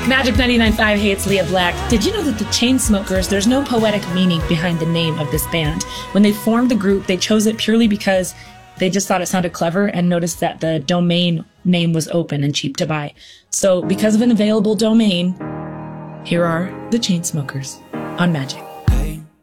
Magic 99.5, hey, it's Leah Black. Did you know that the Chainsmokers, there's no poetic meaning behind the name of this band? When they formed the group, they chose it purely because they just thought it sounded clever and noticed that the domain name was open and cheap to buy. So because of an available domain, here are the Chainsmokers on Magic.